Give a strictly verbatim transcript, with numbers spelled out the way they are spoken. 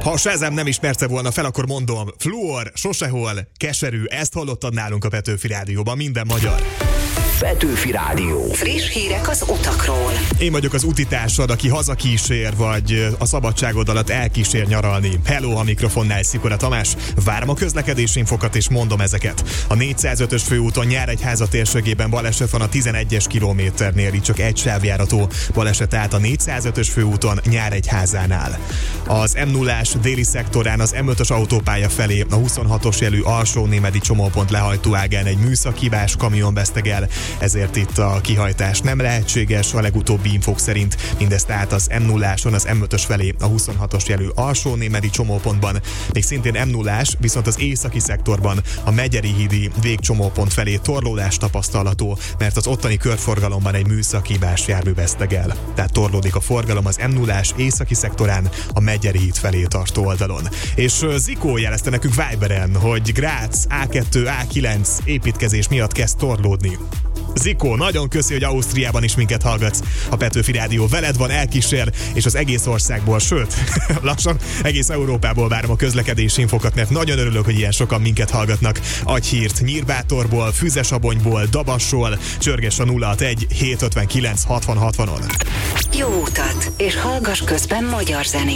Ha a Shazam nem ismerte volna fel, akkor mondom, fluor, sosehol, keserű, ezt hallottad nálunk a Petőfi Rádióban, minden magyar. Petőfi Rádió. Friss hírek az utakról. Én vagyok az utitársad, aki hazakísér, vagy a szabadságod alatt elkísér nyaralni. Hello, a mikrofonnál Szikora Tamás. Várom a közlekedési infokat, és mondom ezeket. A négyszázötös főúton Nyíregyháza térségében baleset van a tizenegyes kilométernél, így csak egy sávjárató baleset állt a négyszázötös főúton Nyíregyházánál. Az em nullás déli szektorán az em ötös autópálya felé a huszonhatos jelű Alsó-Némedi csomópont lehajtóágán egy műszakhibás kamion vesztegel, ezért itt a kihajtás nem lehetséges, a legutóbbi infók szerint mindezt át az em nulláson az em ötös felé a huszonhatos jelű Alsó-Némedi csomópontban, még szintén em nullás, viszont az északi szektorban a Megyeri hídi végcsomópont felé torlódás tapasztalható, mert az ottani körforgalomban egy műszakhibás jármű vesztegel. Tehát torlódik a forgalom az em nullás északi szektorán a Megyeri híd felé tartó oldalon. És Zikó jelezte nekünk Viberen, hogy Grác á kettő á kilenc építkezés miatt kezd torlódni. Zikó, nagyon köszi, hogy Ausztriában is minket hallgatsz. A Petőfi Rádió veled van, elkísér, és az egész országból, sőt, lassan egész Európából várom a közlekedési infokat, mert nagyon örülök, hogy ilyen sokan minket hallgatnak. Adj hírt Nyírbátorból, Füzesabonyból, Dabasról, csörgess a nulla hatvanegy hét ötvenkilenc hatvan hatvanon. Jó utat, és hallgass közben magyar zenét.